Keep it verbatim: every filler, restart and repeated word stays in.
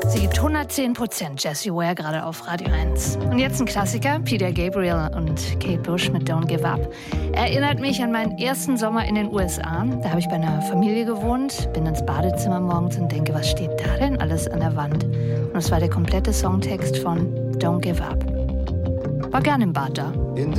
Sie gibt hundertzehn Prozent Jessie Ware gerade auf Radio eins. Und jetzt ein Klassiker, Peter Gabriel und Kate Bush mit Don't Give Up. Erinnert mich an meinen ersten Sommer in den U S A. Da habe ich bei einer Familie gewohnt, bin ins Badezimmer morgens und denke, was steht da denn alles an der Wand? Und es war der komplette Songtext von Don't Give Up. War gern im Bad da. In